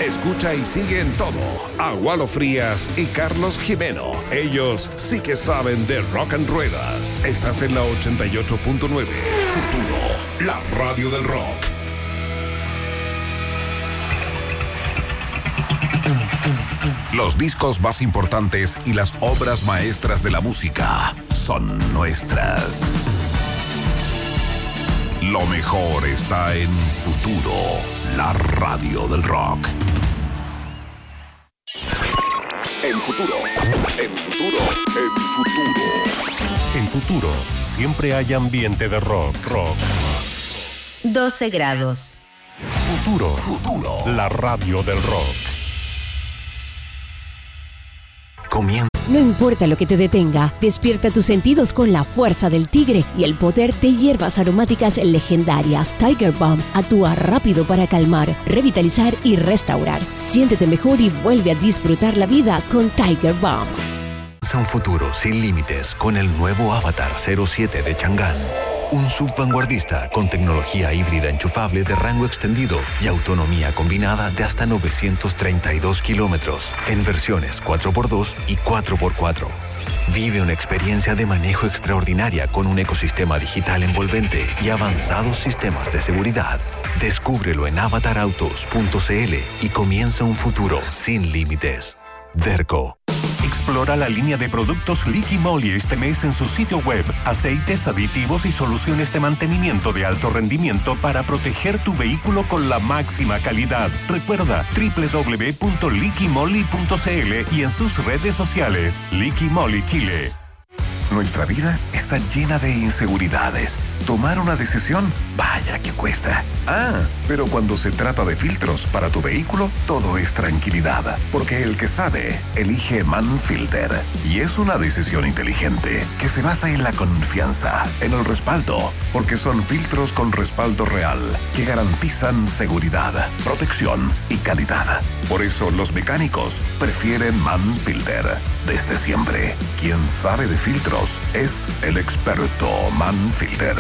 Escucha y sigue en todo a Walo Frías y Carlos Jimeno. Ellos sí que saben de rock and ruedas. Estás en la 88.9. Futuro, la radio del rock. Los discos más importantes y las obras maestras de la música son nuestras. Lo mejor está en Futuro, la radio del rock. En Futuro, en Futuro, en Futuro. En Futuro, siempre hay ambiente de rock. 12 grados. Futuro, la radio del rock. Comienza. No importa lo que te detenga, despierta tus sentidos con la fuerza del tigre y el poder de hierbas aromáticas legendarias. Tiger Balm actúa rápido para calmar, revitalizar y restaurar. Siéntete mejor y vuelve a disfrutar la vida con Tiger Balm. Un futuro sin límites con el nuevo Avatar 07 de Chang'an. Un subvanguardista con tecnología híbrida enchufable de rango extendido y autonomía combinada de hasta 932 kilómetros en versiones 4x2 y 4x4. Vive una experiencia de manejo extraordinaria con un ecosistema digital envolvente y avanzados sistemas de seguridad. Descúbrelo en avatarautos.cl y comienza un futuro sin límites. Derco. Explora la línea de productos Liqui Moly este mes en su sitio web. Aceites, aditivos y soluciones de mantenimiento de alto rendimiento para proteger tu vehículo con la máxima calidad. Recuerda www.liquimoly.cl y en sus redes sociales. Liqui Moly Chile. Nuestra vida está llena de inseguridades. Tomar una decisión, vaya que cuesta. Pero cuando se trata de filtros para tu vehículo, todo es tranquilidad. Porque el que sabe, elige Manfilter. Y es una decisión inteligente que se basa en la confianza, en el respaldo. Porque son filtros con respaldo real que garantizan seguridad, protección y calidad. Por eso los mecánicos prefieren Manfilter. Desde siempre, quien sabe de filtros es el experto Manfilter.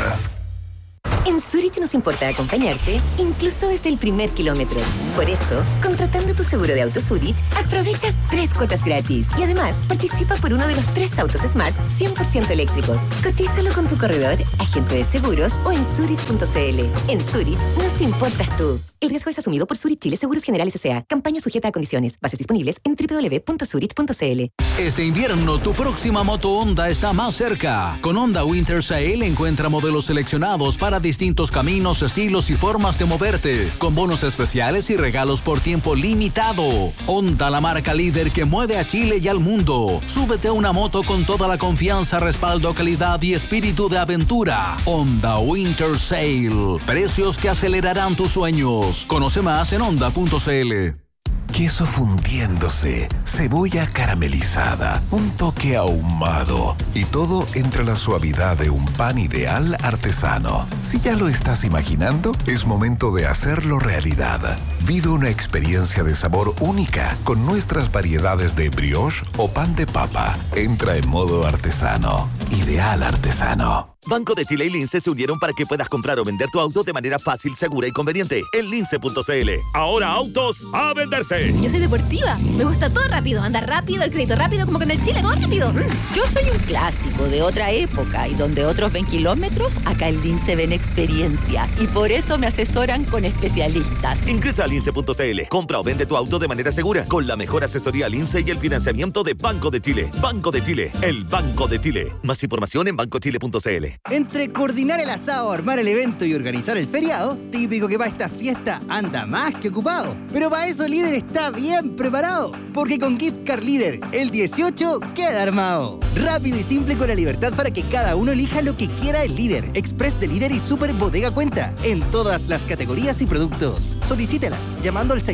En Zurich nos importa acompañarte, incluso desde el primer kilómetro. Por eso, contratando tu seguro de auto Zurich, aprovechas 3 cuotas gratis. Y además, participa por uno de los 3 autos Smart 100% eléctricos. Cotízalo con tu corredor, agente de seguros o en Zurich.cl. En Zurich, nos importas tú. El riesgo es asumido por Zurich Chile Seguros Generales S.A. Campaña sujeta a condiciones. Bases disponibles en www.zurich.cl. Este invierno, tu próxima moto Honda está más cerca. Con Honda Winter Sale encuentra modelos seleccionados para distintos caminos, estilos y formas de moverte, con bonos especiales y regalos por tiempo limitado. Honda, la marca líder que mueve a Chile y al mundo. Súbete a una moto con toda la confianza, respaldo, calidad y espíritu de aventura. Honda Winter Sale. Precios que acelerarán tus sueños. Conoce más en honda.cl. Queso fundiéndose, cebolla caramelizada, un toque ahumado y todo entre la suavidad de un pan ideal artesano. Si ya lo estás imaginando, es momento de hacerlo realidad. Vive una experiencia de sabor única con nuestras variedades de brioche o pan de papa. Entra en modo artesano. Ideal artesano. Banco de Chile y Lince se unieron para que puedas comprar o vender tu auto de manera fácil, segura y conveniente en lince.cl. Ahora autos a venderse. Yo soy deportiva, me gusta todo rápido, andar rápido, el crédito rápido, como que en el Chile todo rápido. Yo soy un clásico de otra época y donde otros ven kilómetros, acá en Lince ven experiencia y por eso me asesoran con especialistas. Ingresa a lince.cl, compra o vende tu auto de manera segura con la mejor asesoría Lince y el financiamiento de Banco de Chile. Banco de Chile, el Banco de Chile. Más información en bancochile.cl. Entre coordinar el asado, armar el evento y organizar el feriado, típico que para esta fiesta anda más que ocupado. Pero para eso Líder está bien preparado, porque con Gift Card Líder, el 18 queda armado. Rápido y simple con la libertad para que cada uno elija lo que quiera el Líder, Express de Líder y Super Bodega Cuenta, en todas las categorías y productos. Solicítelas llamando al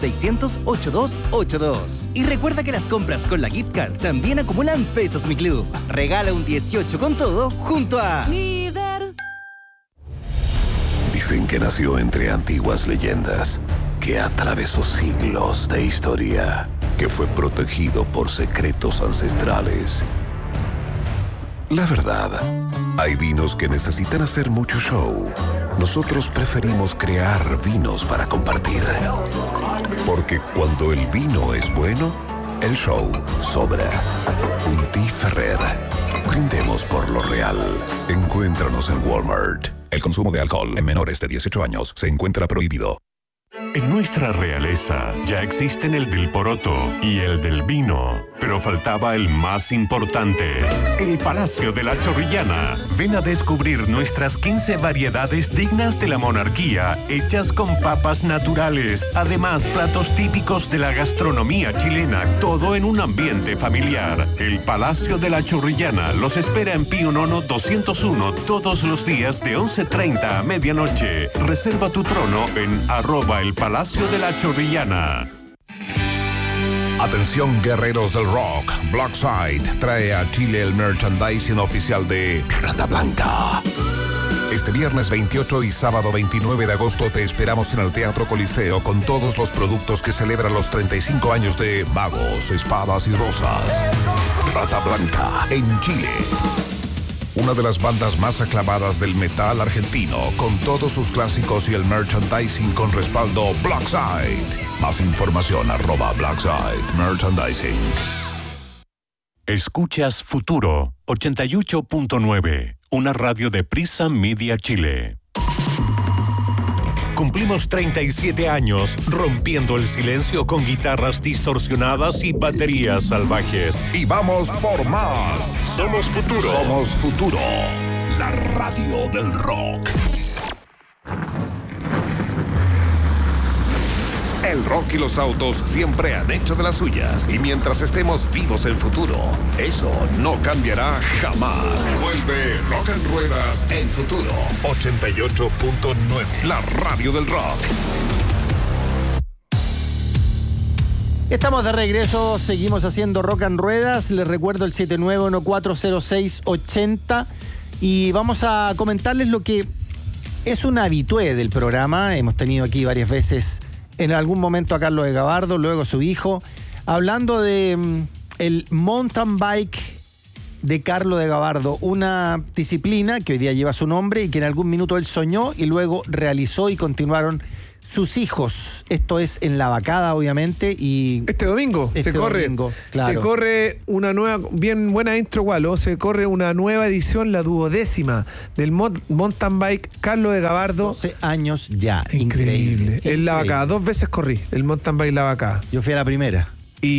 600-600-8282. Y recuerda que las compras con la Gift Card también acumulan pesos Mi Club. Regala un 18 con todo junto a Líder. Dicen que nació entre antiguas leyendas, que atravesó siglos de historia, que fue protegido por secretos ancestrales. La verdad, hay vinos que necesitan hacer mucho show nosotros preferimos crear vinos para compartir. Porque cuando el vino es bueno, el show sobra. Unti Ferrer. Brindemos por lo real. Encuéntranos en Walmart. El consumo de alcohol en menores de 18 años se encuentra prohibido. En nuestra realeza ya existen el del poroto y el del vino, pero faltaba el más importante, el Palacio de la Chorrillana. Ven a descubrir nuestras 15 variedades dignas de la monarquía, hechas con papas naturales. Además, platos típicos de la gastronomía chilena, todo en un ambiente familiar. El Palacio de la Chorrillana los espera en Pío Nono 201 todos los días de 11:30 a medianoche. Reserva tu trono en @el Palacio de la Chorrillana. Atención, guerreros del rock. Blackside trae a Chile el merchandising oficial de Rata Blanca. Este viernes 28 y sábado 29 de agosto te esperamos en el Teatro Coliseo con todos los productos que celebran los 35 años de Magos, Espadas y Rosas. Rata Blanca en Chile. Una de las bandas más aclamadas del metal argentino, con todos sus clásicos y el merchandising con respaldo Blackside. Más información @Blackside Merchandising. Escuchas Futuro 88.9, una radio de Prisa Media Chile. Cumplimos 37 años rompiendo el silencio con guitarras distorsionadas y baterías salvajes. Y vamos por más. Somos Futuro. Somos Futuro, la radio del rock. El rock y los autos siempre han hecho de las suyas. Y mientras estemos vivos en Futuro, eso no cambiará jamás. Vuelve Rock en Ruedas en Futuro 88.9, la radio del rock. Estamos de regreso, seguimos haciendo Rock en Ruedas. Les recuerdo el 79140680 y vamos a comentarles lo que es un habitué del programa. Hemos tenido aquí varias veces en algún momento a Carlos de Gabardo, luego su hijo, hablando de el mountain bike de Carlos de Gabardo, una disciplina que hoy día lleva su nombre y que en algún minuto él soñó y luego realizó y continuaron sus hijos. Esto es en La Vacada, obviamente, y este domingo se corre, claro. Se corre una nueva, bien buena intro, Gualo, se corre una nueva edición, la 12ª del mountain bike Carlos de Gabardo. 12 años ya, increíble. En La Vacada, 2 veces corrí el mountain bike La Vacada. Yo fui a la primera.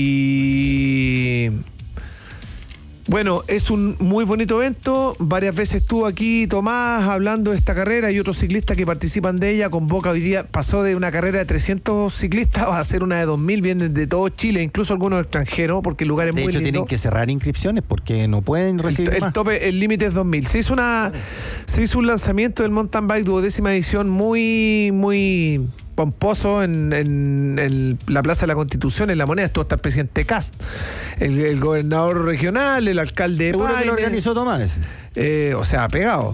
Y bueno, es un muy bonito evento. Varias veces estuvo aquí Tomás hablando de esta carrera y otros ciclistas que participan de ella. Convoca hoy día, pasó de una carrera de 300 ciclistas a hacer una de 2000, vienen de todo Chile, incluso algunos extranjeros, porque el lugar es muy lindo. De hecho, tienen que cerrar inscripciones porque no pueden recibir más. El límite es 2000. Se hizo un lanzamiento del mountain bike 12ª edición muy pomposo en la Plaza de la Constitución, en La Moneda. Estuvo hasta el presidente Kast, el gobernador regional, el alcalde de Seguro que lo organizó Tomás. O sea, pegado.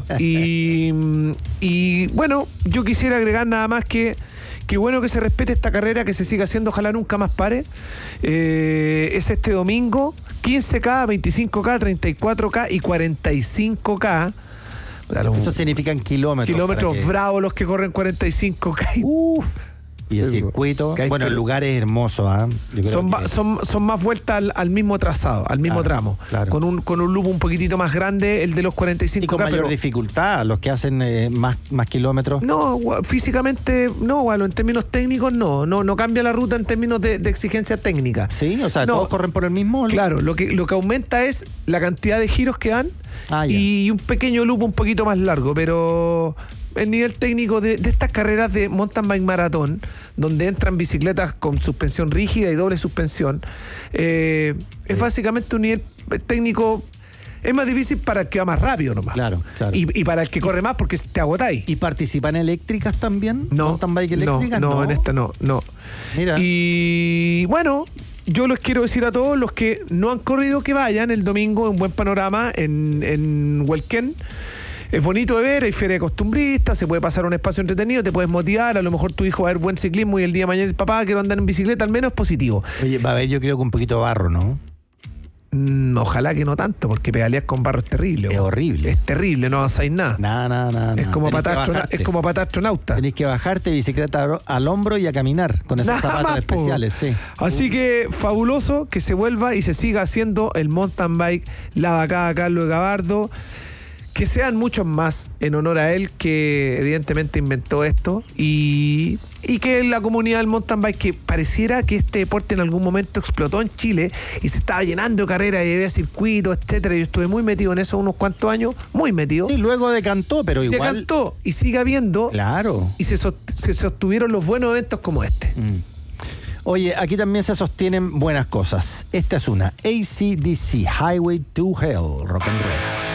Y bueno, yo quisiera agregar nada más que bueno que se respete esta carrera, que se siga haciendo, ojalá nunca más pare. Es este domingo, 15K, 25K, 34K y 45K. Eso significan kilómetros. Kilómetros bravos los que corren 45K. Y el circuito, bueno, el lugar es hermoso, ¿eh? Son más vueltas al mismo trazado, al mismo tramo. Claro. Con un loop un poquitito más grande, el de los 45K. Y con mayor dificultad, los que hacen más kilómetros. No, físicamente, no, bueno, en términos técnicos no cambia la ruta en términos de exigencia técnica. Sí, o sea, todos corren por el mismo. Claro, lo que aumenta es la cantidad de giros que dan y un pequeño loop un poquito más largo, pero el nivel técnico de estas carreras de mountain bike maratón, donde entran bicicletas con suspensión rígida y doble suspensión, es básicamente un nivel técnico. Es más difícil para el que va más rápido nomás. Claro. Y para el que corre más, porque te agotáis. ¿Y participan eléctricas también? No. ¿Mountain bike eléctricas? No, en esta no. Mira. Y bueno, yo les quiero decir a todos los que no han corrido que vayan el domingo, un buen panorama en Huelquén. Es bonito de ver, hay feria de costumbristas, se puede pasar un espacio entretenido, te puedes motivar, a lo mejor tu hijo va a ver buen ciclismo y el día de mañana dice, papá, quiero andar en bicicleta, al menos es positivo. Oye, va a haber, yo creo que un poquito de barro, ¿no? Ojalá que no tanto, porque pedalear con barro es terrible. Es horrible. Es terrible, no avanzáis nada. Nada. Es como para astronauta. Tenés que bajarte bicicleta al hombro y a caminar con esos zapatos especiales, sí. Así que fabuloso que se vuelva y se siga haciendo el mountain bike, la vacada Carlos Gabardo. Que sean muchos más en honor a él, que evidentemente inventó esto, y que la comunidad del mountain bike, que pareciera que este deporte en algún momento explotó en Chile y se estaba llenando de carreras y había circuitos, etcétera. Yo estuve muy metido en eso unos cuantos años, muy metido. Sí, luego decantó, pero igual. Decantó y sigue habiendo. Claro. Y se sostuvieron los buenos eventos como este. Oye, aquí también se sostienen buenas cosas. Esta es una AC/DC, Highway to Hell, rock and roll.